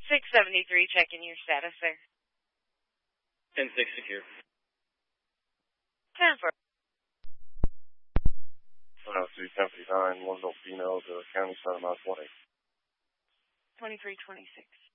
673, checking your status, sir. 10-6 secure. 10-4. 103-1059, one adult female, the county side of Mount 20. 2326.